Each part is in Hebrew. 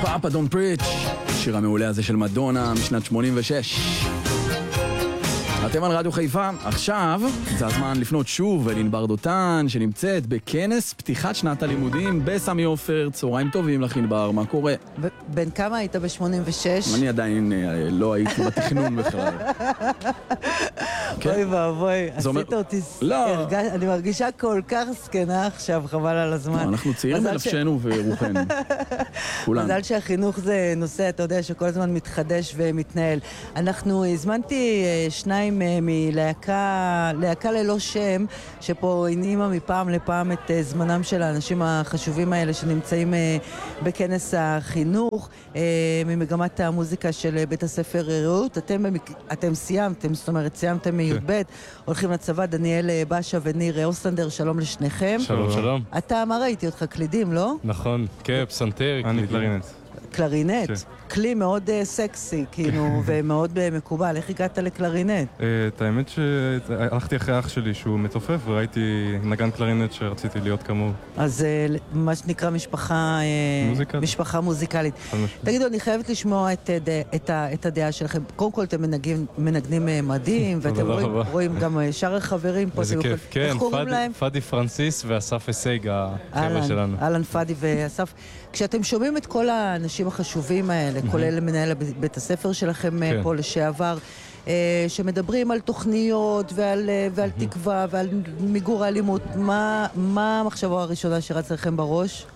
פאפה דונט פריץ', השיר המעולה הזה של מדונה משנת 86. אתם על רדיו חיפה. עכשיו זה הזמן לפנות שוב אל ענבר דותן שנמצאת בכנס פתיחת שנת הלימודים בסמי עופר. צהריים טובים לך ענבר, מה קורה? בן כמה היית ב-86? אני עדיין לא הייתי בתכנון בכלל. אוי ואבוי, עשית אותי, אני מרגישה כל כך סקנה עכשיו, חבל על הזמן. אנחנו צעירים בנפשנו ורוחנו. מזל שהחינוך זה נושא, אתה יודע, שכל הזמן מתחדש ומתנהל. אנחנו הזמנתי שניים מלהקה ללא שם, שפה הנעימה מפעם לפעם את זמנם של האנשים החשובים האלה שנמצאים בכנס החינוך, ממגמת המוזיקה של בית הספר רעות. אתם סיימתם, זאת אומרת, סיימתם מי"ב, הולכים לצבא. דניאל בשה וניר אוסטנדר, שלום לשניכם. שלום, שלום. אתה, מה ראיתי אותך? קלידים, לא? נכון, כן, פסנתר, אני קלרינט. קלרינט, כלי מאוד סקסי, כאילו, ומאוד מקובל. איך הגעת לקלרינט? את האמת שהלכתי אחרי אח שלי שהוא מתופף, וראיתי נגן קלרינט שרציתי להיות כמוהו. אז מה שנקרא משפחה מוזיקלית. תגידו, אני חייבת לשמוע את הדעה שלכם. קודם כל, אתם מנגנים מדהים, ואתם רואים גם שאר החברים פה. איזה כיף, כן, פאדי פרנסיס ואסף הישג, החבר'ה שלנו. אלן פאדי ואסף. כשאתם שומעים את כל האנשים החשובים האלה, כולל מנהל בית הספר שלכם פה לשעבר, שמדברים על תוכניות ועל תקווה ועל מיגור האלימות, מה המחשבה הראשונה שרץ לכם בראש?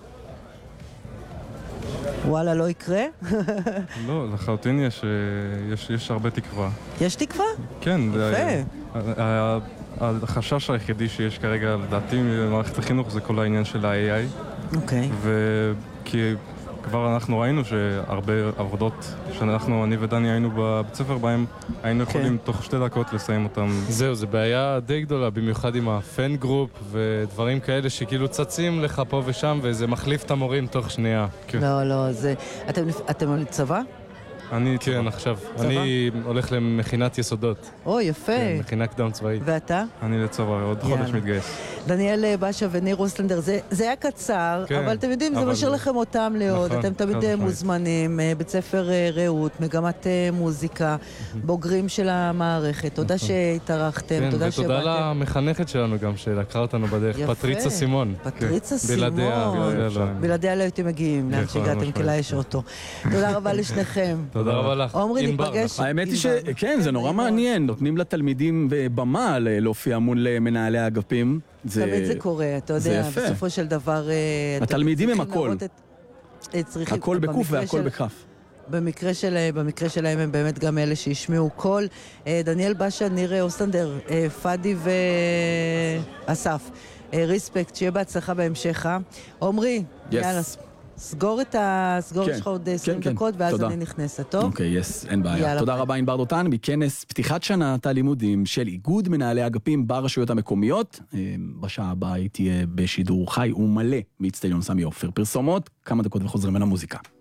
וואלה, לא יקרה? לא, לחלוטין יש הרבה תקווה. יש תקווה? כן. יפה. החשש היחידי שיש כרגע, לדעתי, במערכת החינוך זה כל העניין של ה-AI. אוקיי. כי כבר אנחנו ראינו שהרבה עבודות אני ודני היינו בבית ספר בהם, היינו יכולים תוך 2 דקות לסיים אותם. זהו, זה בעיה די גדולה, במיוחד עם הפן גרופ ודברים כאלה שכאילו צצים לך פה ושם, וזה מחליף את המורים תוך שנייה. לא, אתם על צבא? כן, עכשיו. אני הולך למכינת יסודות. או, יפה. מכינה קדם צבאית. ואתה? אני לצבא, עוד חודש מתגייס. דניאל בשה וניר אוסטנדר, זה היה קצר, אבל אתם יודעים, זה משאיר לכם אותם לעוד. אתם תמיד מוזמנים, בית ספר רעות, מגמת מוזיקה, בוגרים של המערכת. תודה שהתארחתם, תודה שבאתם. ותודה למחנכת שלנו גם, שלקחה אותנו בדרך, פטריצה סימון. פטריצה סימון. בלעדיה לא הייתם מגיעים, לאן שהגעתם כלאש אותו. תודה רבה לשניכם. תודה רבה לך. עומרי, ניפגש. האמת היא שכן, זה נורא מעניין. נותנים לתלמידים במה להופיע מול מנהלי האגפים. תמיד זה קורה, אתה יודע, בסופו של דבר... התלמידים הם הכל. הכל בקוף והכל בכף. במקרה שלהם הם באמת גם אלה שישמיעו קול. דניאל בשה, ניר אוסטנדר, פאדי ואסף. ריספקט, שיהיה בהצלחה בהמשך. עומרי, יאללה. סגור יש לך עוד 20 דקות, ואז אני נכנסת, טוב? אוקיי, אין בעיה. תודה רבה ענבר דותן, מכנס פתיחת שנת הלימודים של איגוד מנהלי אגפים ברשויות המקומיות. בשעה הבאה היא תהיה בשידור חי ומלא מאצטדיון סמי עופר. פרסומות, כמה דקות וחוזרים אל המוזיקה.